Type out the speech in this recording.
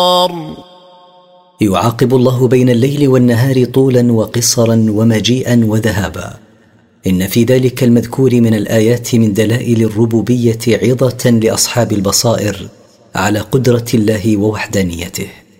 يعاقب الله بين الليل والنهار طولا وقصرا ومجيئا وذهابا. إن في ذلك المذكور من الآيات من دلائل الربوبية عظة لأصحاب البصائر على قدرة الله ووحدانيته.